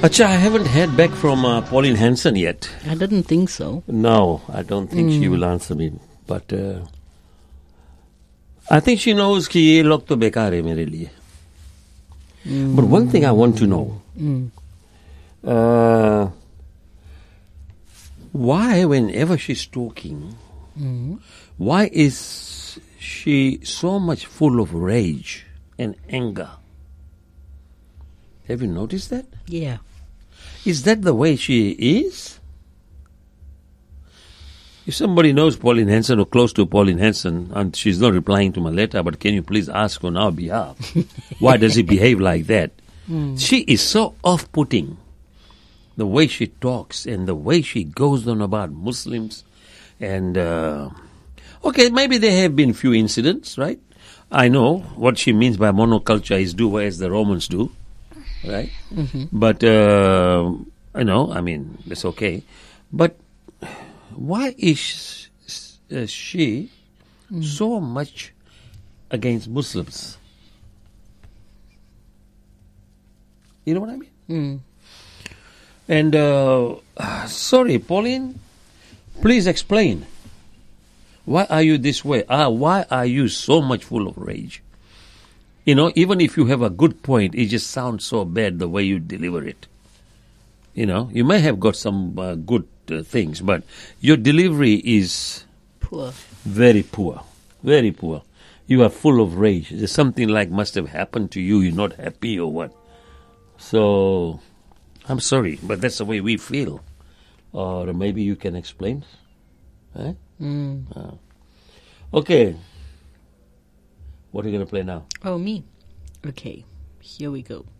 Acha, I haven't heard back from Pauline Hanson yet. I didn't think so. No, I don't think she will answer me. But I think she knows कि ये लोग तो बेकार है मेरे लिए. But one thing I want to know. Why, whenever she's talking, why is she so much full of rage and anger? Have you noticed that? Yeah. Is that the way she is? If somebody knows Pauline Hanson or close to Pauline Hanson, and she's not replying to my letter, but can you please ask on our behalf, why does he behave like that? She is so off-putting. The way she talks and the way she goes on about Muslims. And, okay, maybe there have been few incidents, right? I know what she means by monoculture is do as the Romans do, right? But, I mean, that's okay. But why is she so much against Muslims? You know what I mean? And, sorry, Pauline, please explain. Why are you this way? Why are you so much full of rage? You know, even if you have a good point, it just sounds so bad the way you deliver it. You know, you may have got some good things, but your delivery is Poor. very poor. Very poor. You are full of rage. There's something like must have happened to you. You're not happy or what. So, I'm sorry, but that's the way we feel. Or maybe you can explain. Eh? Okay. What are you going to play now? Oh, me. Okay, here we go.